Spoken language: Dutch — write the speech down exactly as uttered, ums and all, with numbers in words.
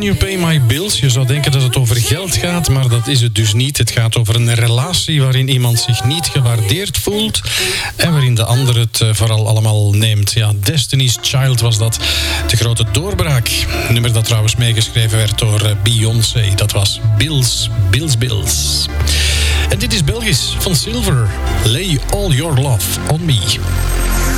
You Pay My Bills? Je zou denken dat het over geld gaat, maar dat is het dus niet. Het gaat over een relatie waarin iemand zich niet gewaardeerd voelt en waarin de ander het vooral allemaal neemt. Ja, Destiny's Child was dat. De grote doorbraak. Een nummer dat trouwens meegeschreven werd door Beyoncé. Dat was Bills, Bills, Bills. En dit is Belgisch van Silver. Lay All Your Love on Me.